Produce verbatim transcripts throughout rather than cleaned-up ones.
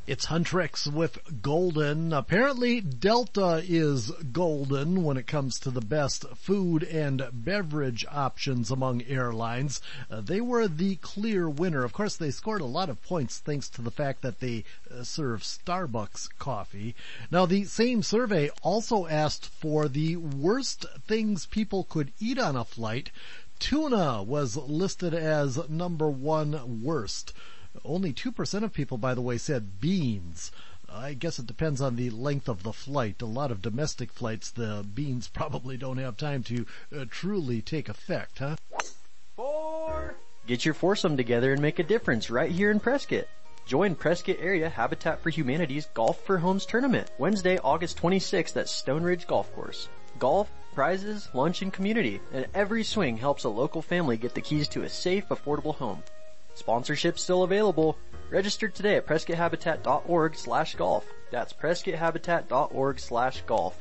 It's Huntrix with Golden. Apparently, Delta is golden when it comes to the best food and beverage options among airlines. Uh, they were the clear winner. Of course, they scored a lot of points thanks to the fact that they uh, serve Starbucks coffee. Now, the same survey also asked for the worst things people could eat on a flight. Tuna was listed as number one worst. Only two percent of people, by the way, said beans. I guess it depends on the length of the flight. A lot of domestic flights, the beans probably don't have time to uh, truly take effect, huh? Four. Get your foursome together and make a difference right here in Prescott. Join Prescott Area Habitat for Humanity's Golf for Homes tournament, Wednesday, August twenty-sixth at Stone Ridge Golf Course. Golf, prizes, lunch, and community, and every swing helps a local family get the keys to a safe, affordable home. Sponsorship still available. Register today at prescotthabitat.org slash golf. That's prescotthabitat.org slash golf.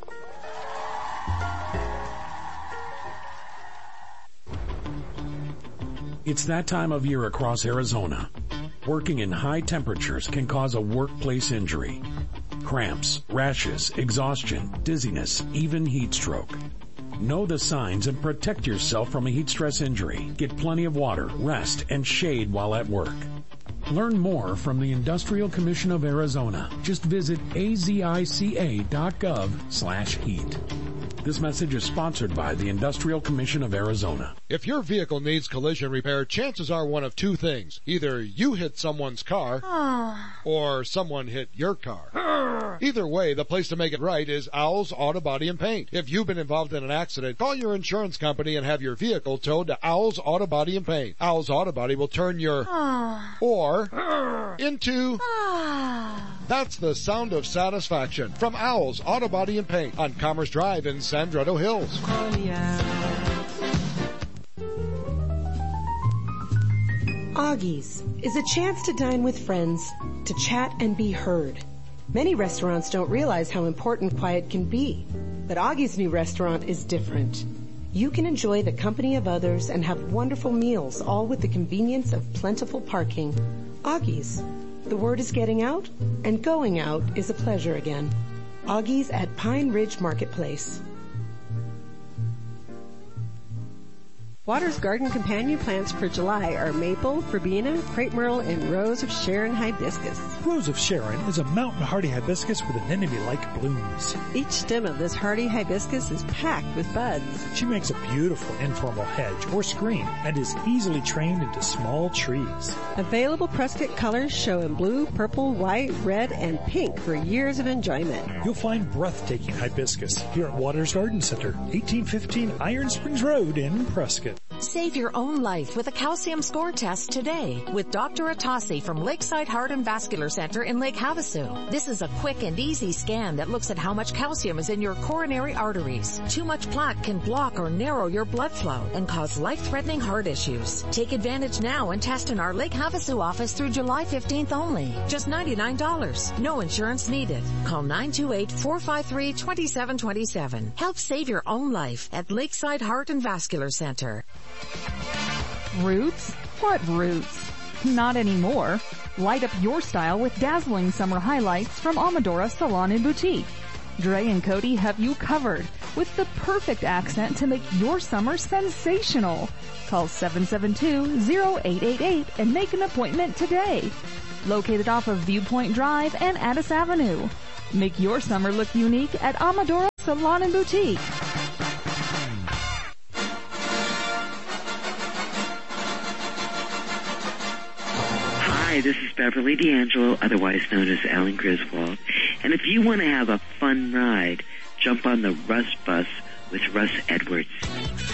It's that time of year across Arizona. Working in high temperatures can cause a workplace injury. Cramps, rashes, exhaustion, dizziness, even heat stroke. Know the signs and protect yourself from a heat stress injury. Get plenty of water, rest, and shade while at work. Learn more from the Industrial Commission of Arizona. Just visit azica.gov slash heat. This message is sponsored by the Industrial Commission of Arizona. If your vehicle needs collision repair, chances are one of two things. Either you hit someone's car, or someone hit your car. Either way, the place to make it right is Owl's Auto Body and Paint. If you've been involved in an accident, call your insurance company and have your vehicle towed to Owl's Auto Body and Paint. Owl's Auto Body will turn your or into that's the sound of satisfaction from Owl's Auto Body and Paint on Commerce Drive in Sandretto Hills. Augie's is a chance to dine with friends, to chat and be heard. Many restaurants don't realize how important quiet can be, but Augie's new restaurant is different. You can enjoy the company of others and have wonderful meals, all with the convenience of plentiful parking. Augie's. The word is getting out, and going out is a pleasure again. Augie's at Pine Ridge Marketplace. Waters Garden companion plants for July are maple, verbena, crepe myrtle, and rose of Sharon hibiscus. Rose of Sharon is a mountain hardy hibiscus with anemone-like blooms. Each stem of this hardy hibiscus is packed with buds. She makes a beautiful informal hedge or screen and is easily trained into small trees. Available Prescott colors show in blue, purple, white, red, and pink for years of enjoyment. You'll find breathtaking hibiscus here at Waters Garden Center, eighteen fifteen Iron Springs Road in Prescott. Save your own life with a calcium score test today with Doctor Atasi from Lakeside Heart and Vascular Center in Lake Havasu. This is a quick and easy scan that looks at how much calcium is in your coronary arteries. Too much plaque can block or narrow your blood flow and cause life-threatening heart issues. Take advantage now and test in our Lake Havasu office through July fifteenth only. Just ninety-nine dollars. No insurance needed. Call nine two eight, four five three, two seven two seven. Help save your own life at Lakeside Heart and Vascular Center. Roots? What roots? Not anymore. Light up your style with dazzling summer highlights from Amadora Salon and Boutique. Dre and Cody have you covered with the perfect accent to make your summer sensational. Call seven seven two, zero eight eight eight and make an appointment today. Located off of Viewpoint Drive and Addis Avenue. Make your summer look unique at Amadora Salon and Boutique. Hi, this is Beverly D'Angelo, otherwise known as Ellen Griswold. And if you want to have a fun ride, jump on the Russ Bus with Russ Edwards.